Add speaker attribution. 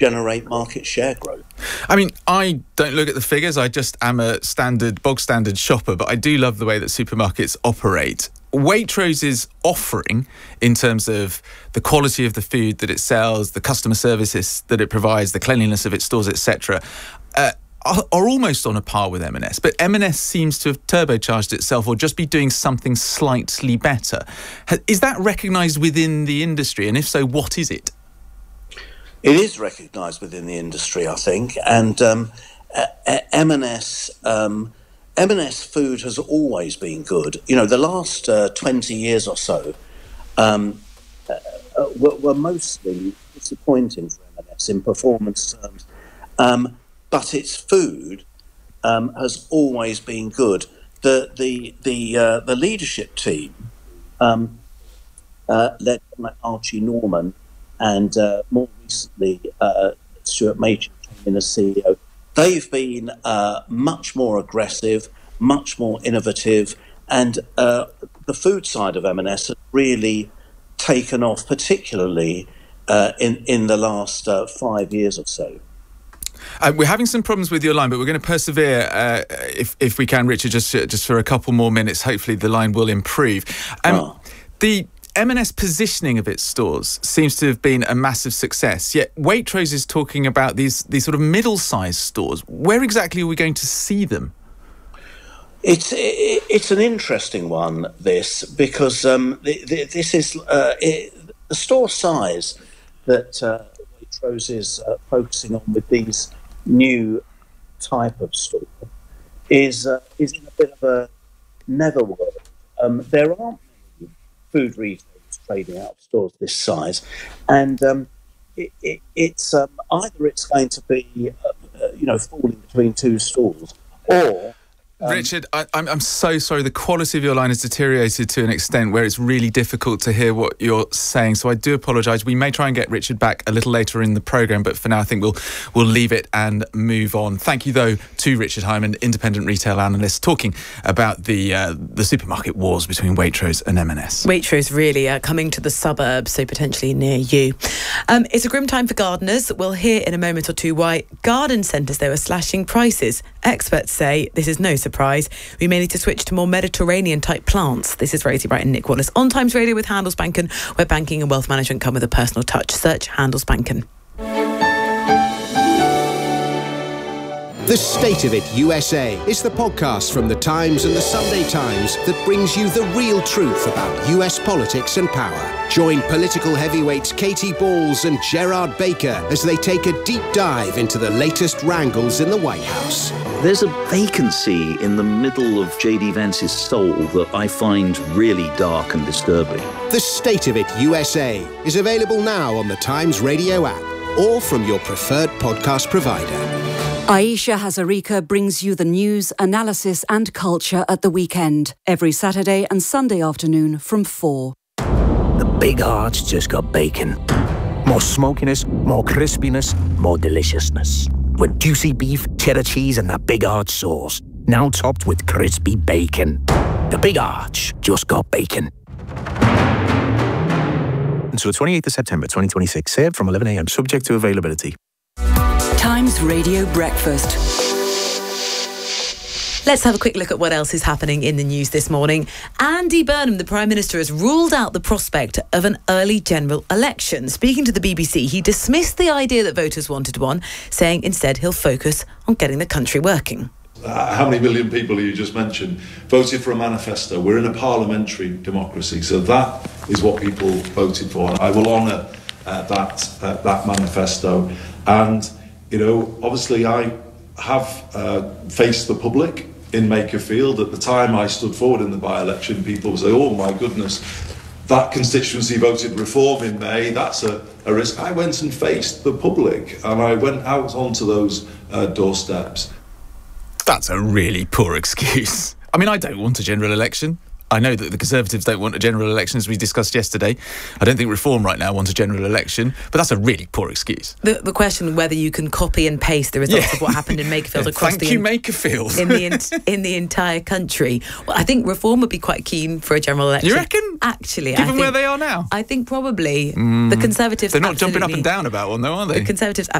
Speaker 1: generate market share growth.
Speaker 2: I mean, I don't look at the figures. I just am a bog standard shopper, but I do love the way that supermarkets operate. Waitrose's offering in terms of the quality of the food that it sells, the customer services that it provides, the cleanliness of its stores, etc., are almost on a par with M&S. But M&S seems to have turbocharged itself or just be doing something slightly better. Is that recognised within the industry? And if so, what is it?
Speaker 1: It is recognised within the industry, I think. And M&S food has always been good. You know, the last 20 years or so were mostly disappointing for M&S in performance terms. But its food has always been good. The leadership team, led by Archie Norman and more recently Stuart Machin came in as CEO, they've been much more aggressive, much more innovative, and the food side of M&S has really taken off, particularly in the last 5 years or so.
Speaker 2: We're having some problems with your line, but we're going to persevere if we can, Richard, just for a couple more minutes. Hopefully the line will improve. The M&S positioning of its stores seems to have been a massive success, yet Waitrose is talking about these sort of middle-sized stores. Where exactly are we going to see them?
Speaker 1: It's an interesting one, this, because this is the store size that Waitrose is focusing on with these new type of store is in a bit of a netherworld. There aren't many food retailers trading out of stores this size, and it's either it's going to be falling between two stools, or
Speaker 2: Richard, I'm so sorry. The quality of your line has deteriorated to an extent where it's really difficult to hear what you're saying. So I do apologise. We may try and get Richard back a little later in the programme, but for now I think we'll leave it and move on. Thank you, though, to Richard Hyman, independent retail analyst, talking about the supermarket wars between Waitrose and M&S.
Speaker 3: Waitrose really coming to the suburbs, so potentially near you. It's a grim time for gardeners. We'll hear in a moment or two why garden centres, though, are slashing prices. Experts say this is no surprise. We may need to switch to more Mediterranean-type plants. This is Rosie Bright and Nick Wallace on Times Radio with Handelsbanken, where banking and wealth management come with a personal touch. Search Handelsbanken.
Speaker 4: The State of It USA is the podcast from The Times and The Sunday Times that brings you the real truth about US politics and power. Join political heavyweights Katie Balls and Gerard Baker as they take a deep dive into the latest wrangles in the White House.
Speaker 5: There's a vacancy in the middle of J.D. Vance's soul that I find really dark and disturbing.
Speaker 4: The State of It USA is available now on the Times Radio app or from your preferred podcast provider.
Speaker 6: Aisha Hazarika brings you the news, analysis and culture at the weekend, every Saturday and Sunday afternoon from 4.
Speaker 7: The Big Arch just got bacon. More smokiness, more crispiness, more deliciousness. With juicy beef, cheddar cheese and that Big Arch sauce. Now topped with crispy bacon. The Big Arch just got bacon.
Speaker 8: Until the 28th of September 2026, served from 11 a.m, subject to availability.
Speaker 6: Times Radio Breakfast.
Speaker 3: Let's have a quick look at what else is happening in the news this morning. Andy Burnham, the Prime Minister, has ruled out the prospect of an early general election. Speaking to the BBC, he dismissed the idea that voters wanted one, saying instead he'll focus on getting the country working.
Speaker 9: How many million people you just mentioned voted for a manifesto? We're in a parliamentary democracy, so that is what people voted for. I will honour that manifesto. And, obviously I have faced the public in Makerfield. At the time I stood forward in the by-election, people would say, oh my goodness, that constituency voted reform in May, that's a risk. I went and faced the public and I went out onto those doorsteps.
Speaker 2: That's a really poor excuse. I mean, I don't want a general election. I know that the Conservatives don't want a general election, as we discussed yesterday. I don't think Reform right now wants a general election, but that's a really poor excuse.
Speaker 3: The question whether you can copy and paste the results of what happened in Makerfield across
Speaker 2: Makerfield.
Speaker 3: in the entire country. Well, I think Reform would be quite keen for a general election.
Speaker 2: You reckon?
Speaker 3: Actually,
Speaker 2: given where they are now,
Speaker 3: I think probably the Conservatives.
Speaker 2: They're not jumping up and down about one, though, are they?
Speaker 3: The Conservatives